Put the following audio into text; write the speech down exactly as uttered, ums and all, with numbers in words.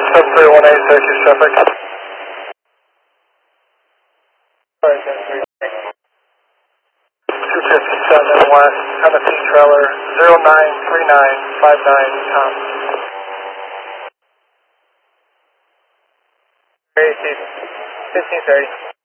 seven three one eight, Syracuse traffic. two fifty-seven West, Tennessee trailer, zero nine three nine five nine, Tom. fifteen thirty.